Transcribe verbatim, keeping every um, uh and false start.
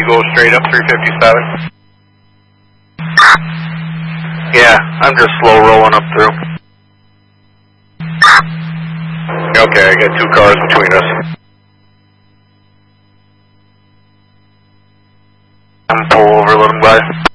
you go straight up three fifty-seven? Yeah, I'm just slow rolling up through. Okay, I got two cars between us. I'm pull over, let them by.